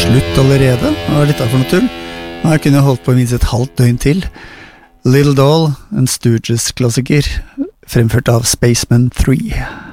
slutt allerede. Det var litt av for noe tull. Jeg kunne holdt på minst et halvt døgn til. Little Doll, en Stooges-klassiker, fremført av Spaceman 3.